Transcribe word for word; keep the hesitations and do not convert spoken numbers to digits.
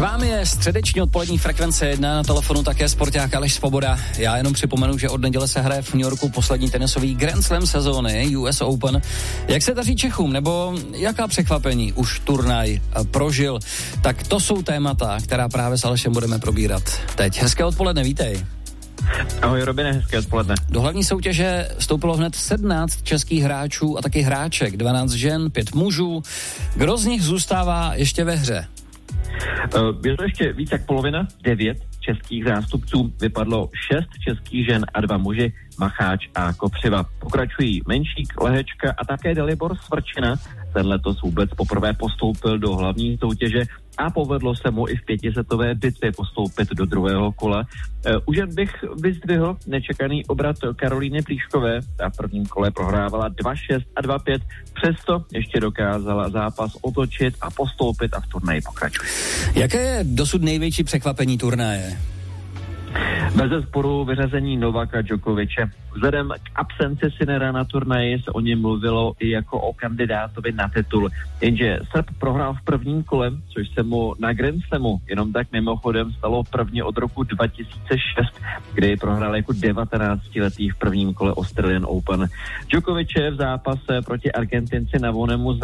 vámi je středeční odpolední frekvence jedna, na telefonu také sporták Aleš Svoboda. Já jenom připomenu, že od neděle se hraje v New Yorku poslední tenisový Grand Slam sezóny U S Open. Jak se daří Čechům, nebo jaká překvapení už turnaj prožil? Tak to jsou témata, která právě s Alešem budeme probírat teď. Hezké odpoledne, vítej. Ahoj Robine, hezké odpoledne. Do hlavní soutěže vstoupilo hned sedmnáct českých hráčů a taky hráček, dvanáct žen, pět mužů. Kdo z nich zůstává ještě ve hře? Je to ještě víc jak polovina, devět českých zástupců, vypadlo šest českých žen a dva muži, Macháč a Kopřiva. Pokračují Menšík, Lehečka a také Dalibor Svrčina. Ten letos vůbec poprvé postoupil do hlavní soutěže a povedlo se mu i v pětisetové bitvě postoupit do druhého kola. Už jen bych vyzdvihl nečekaný obrat Karolíny Plíškové. Ta v prvním kole prohrávala dva šest a dva pět, přesto ještě dokázala zápas otočit a postoupit a v turnaji pokračuje. Jaké je dosud největší překvapení turnaje? Bezesporu vyřazení Novaka Djokoviče. Vzhledem k absenci Sinnera na turnaji se o něm mluvilo i jako o kandidátovi na titul. Jenže Srb prohrál v prvním kole, což se mu na Grand Slamu jenom tak mimochodem stalo prvně od roku dva tisíce šest, kdy prohrál jako devatenáctiletý v prvním kole Australian Open. Djokoviče v zápase proti Argentinci Navonemu